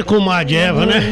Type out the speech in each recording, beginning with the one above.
comadre Eva, né?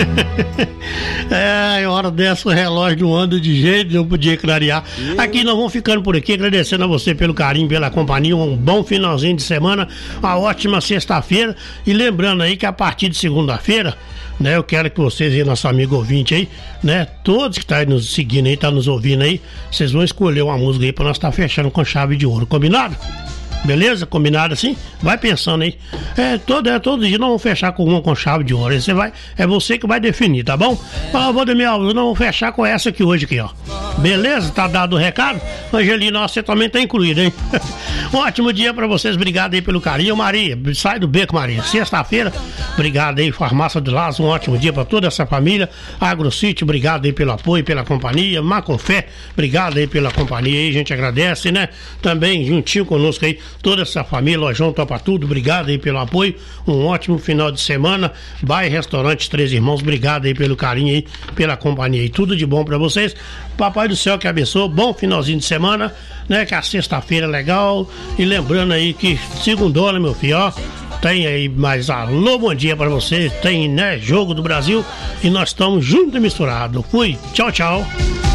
Hora dessa o relógio não anda de jeito, não podia clarear. Aqui nós vamos ficando por aqui, agradecendo a você pelo carinho, pela companhia, um bom finalzinho de semana, uma ótima sexta-feira, e lembrando aí que a partir de segunda-feira, né, eu quero que vocês e nosso amigo ouvinte aí, né, todos que estão aí nos seguindo aí, tá nos ouvindo aí, vocês vão escolher uma música aí pra nós estar fechando com chave de ouro, combinado? Beleza? Combinado assim? Vai pensando aí. Todo dia nós vamos fechar com uma com chave de ouro. É você que vai definir, tá bom? Valdemir Alves, nós vamos fechar com essa aqui hoje aqui, ó. Beleza? Tá dado o recado? Angelina, você também tá incluído, hein? Um ótimo dia pra vocês, obrigado aí pelo carinho. Maria, sai do beco, Maria. Sexta-feira, obrigado aí, Farmácia do Lázaro, um ótimo dia pra toda essa família. AgroSítio, obrigado aí pelo apoio, pela companhia. Macofé, obrigado aí pela companhia aí, a gente agradece, né? Também juntinho conosco aí, toda essa família, Lojão Topa Tudo, obrigado aí pelo apoio, um ótimo final de semana. Bar e Restaurante Três Irmãos, obrigado aí pelo carinho aí, pela companhia aí, tudo de bom pra vocês. Papai do céu que abençoe, bom finalzinho de semana, né, que a sexta-feira é legal, e lembrando aí que segundona, meu filho, ó, tem aí mais alô, bom dia pra vocês, tem, né, Jogo do Brasil, e nós estamos juntos e misturados. Fui, tchau, tchau.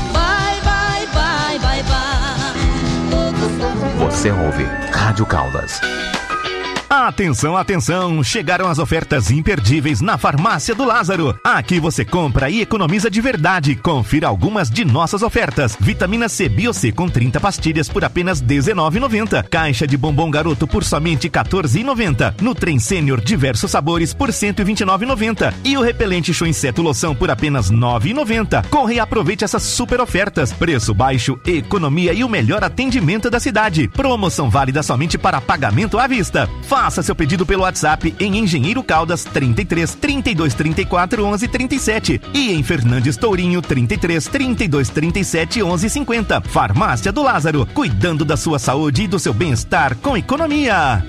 Você ouve Rádio Caldas. Atenção, atenção! Chegaram as ofertas imperdíveis na Farmácia do Lázaro. Aqui você compra e economiza de verdade. Confira algumas de nossas ofertas. Vitamina C Bio-C com 30 pastilhas por apenas R$19,90. Caixa de bombom garoto por somente R$14,90. Nutrem Sênior diversos sabores por R$129,90. E o repelente Show Inseto Loção por apenas R$9,90. Corre e aproveite essas super ofertas. Preço baixo, economia e o melhor atendimento da cidade. Promoção válida somente para pagamento à vista. Faça seu pedido pelo WhatsApp em Engenheiro Caldas 33 32 34 11 37 e em Fernandes Tourinho 33 32 37 11 50. Farmácia do Lázaro, cuidando da sua saúde e do seu bem-estar com economia.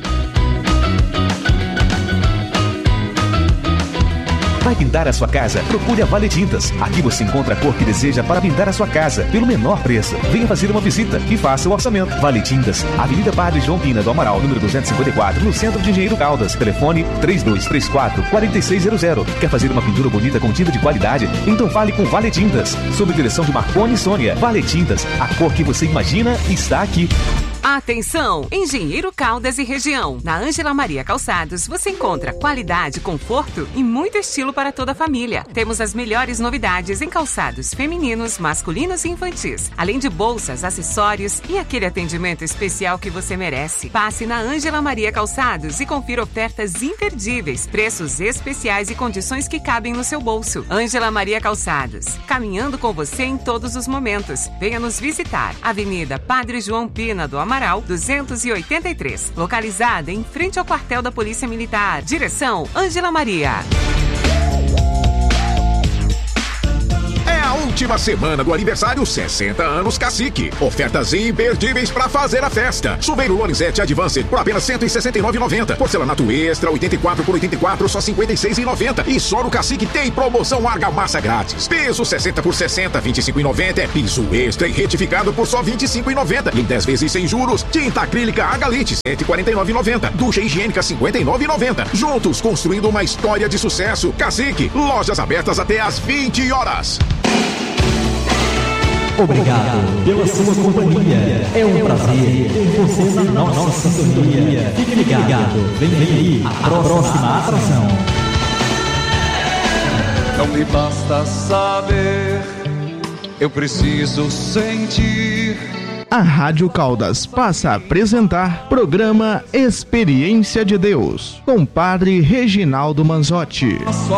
Vai pintar a sua casa? Procure a Vale Tintas. Aqui você encontra a cor que deseja para pintar a sua casa, pelo menor preço. Venha fazer uma visita e faça o orçamento. Vale Tintas, Avenida Padre João Pina do Amaral, número 254, no centro de Engenheiro Caldas. Telefone 3234-4600. Quer fazer uma pintura bonita com tinta de qualidade? Então fale com Vale Tintas. Sob direção de Marconi e Sônia. Vale Tintas, a cor que você imagina está aqui. Atenção! Engenheiro Caldas e região. Na Ângela Maria Calçados, você encontra qualidade, conforto e muito estilo para toda a família. Temos as melhores novidades em calçados femininos, masculinos e infantis. Além de bolsas, acessórios e aquele atendimento especial que você merece. Passe na Ângela Maria Calçados e confira ofertas imperdíveis, preços especiais e condições que cabem no seu bolso. Ângela Maria Calçados, caminhando com você em todos os momentos. Venha nos visitar. Avenida Padre João Pina do Amaral, 283, localizada em frente ao quartel da Polícia Militar. Direção Ângela Maria. A última semana do aniversário 60 anos Cacique. Ofertas imperdíveis para fazer a festa. Chuveiro Lorenzetti Advanced por apenas R$169,90. Porcelanato Extra 84 por 84 só R$56,90. E só no Cacique tem promoção argamassa grátis. Piso 60 por 60 R$25,90. É piso extra e retificado por só R$25,90. Em 10 vezes sem juros. Tinta acrílica Agalite R$149,90. Ducha higiênica R$59,90. Juntos construindo uma história de sucesso. Cacique, lojas abertas até às 20 horas. Obrigado pela sua companhia. É um prazer ter você na nossa sintonia. Fique ligado. Vem aí a próxima atração. Não me basta saber, eu preciso sentir. A Rádio Caldas passa a apresentar programa Experiência de Deus, com Padre Reginaldo Manzotti.